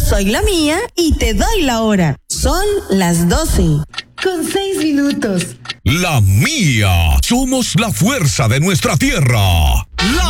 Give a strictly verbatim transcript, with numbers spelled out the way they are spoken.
soy la mía y te doy la hora. Son las doce con seis minutos. La mía. Somos la fuerza de nuestra tierra. La